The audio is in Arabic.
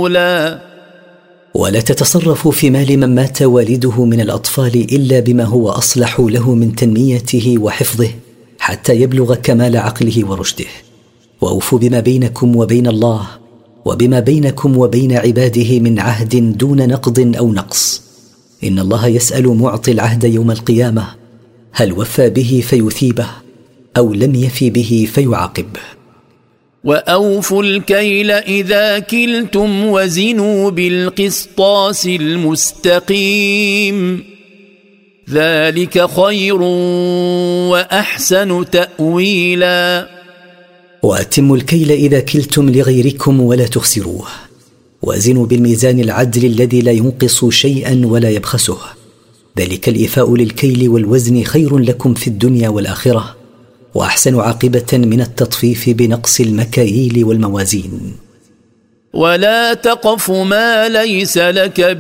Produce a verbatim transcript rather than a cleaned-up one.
بخلا. ولا تتصرفوا في مال من مات والده من الأطفال إلا بما هو أصلح له من تنميته وحفظه حتى يبلغ كمال عقله ورشده. وأوفوا بما بينكم وبين الله وبما بينكم وبين عباده من عهد دون نقض أو نقص. إن الله يسأل معطي العهد يوم القيامة هل وفى به فيثيبه أو لم يفي به فيعاقبه. وأوفوا الكيل إذا كلتم وزنوا بالقسطاس المستقيم ذلك خير وأحسن تأويلا. وأتموا الكيل إذا كلتم لغيركم ولا تخسروه، وزنوا بالميزان العدل الذي لا ينقص شيئا ولا يبخسه، ذلك الإيفاء للكيل والوزن خير لكم في الدنيا والآخرة، وأحسن عاقبة من التطفيف بنقص المكاييل والموازين. ولا تقف ما ليس لك